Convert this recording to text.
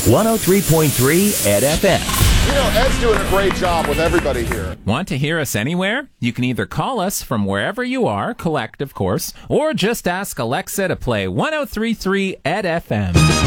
103.3 Ed FM. You know, Ed's doing a great job with everybody here. Want to hear us anywhere? You can either call us from wherever you are, collect, of course, or just ask Alexa to play 103.3 Ed FM.